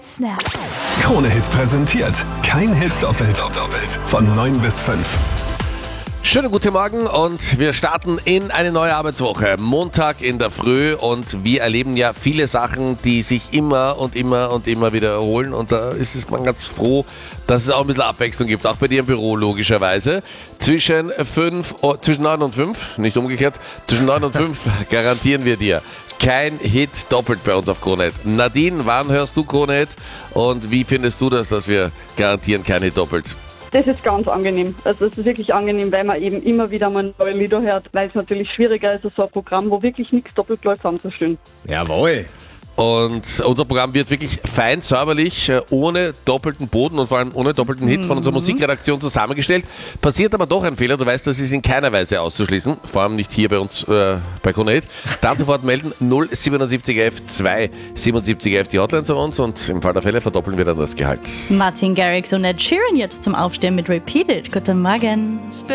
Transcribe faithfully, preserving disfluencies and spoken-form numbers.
Snap. Krone-Hit präsentiert. Kein Hit doppelt. Doppelt. Von neun bis fünf. Schönen guten Morgen und wir starten in eine neue Arbeitswoche. Montag in der Früh und wir erleben ja viele Sachen, die sich immer und immer und immer wiederholen und da ist es man ganz froh, dass es auch ein bisschen Abwechslung gibt, auch bei dir im Büro logischerweise. Zwischen, fünf, oh, zwischen neun und fünf, nicht umgekehrt, zwischen neun und fünf garantieren wir dir kein Hit doppelt bei uns auf Krone-Hit. Nadine, wann hörst du Krone-Hit und wie findest du das, dass wir garantieren kein Hit doppelt? Das ist ganz angenehm. Also es ist wirklich angenehm, weil man eben immer wieder mal neue Lieder hört, weil es natürlich schwieriger ist, so ein Programm, wo wirklich nichts doppelt läuft, anzustellen. Jawohl. Und unser Programm wird wirklich fein säuberlich, ohne doppelten Boden und vor allem ohne doppelten Hit von unserer Musikredaktion zusammengestellt. Passiert aber doch ein Fehler, du weißt, das ist in keiner Weise auszuschließen, vor allem nicht hier bei uns äh, bei Krone-Hit. Dann sofort melden null siebenundsiebzig elf zwei siebenundsiebzig elf die Hotline zu uns und im Fall der Fälle verdoppeln wir dann das Gehalt. Martin Garrix und Ed Sheeran jetzt zum Aufstehen mit Repeat It. Guten Morgen.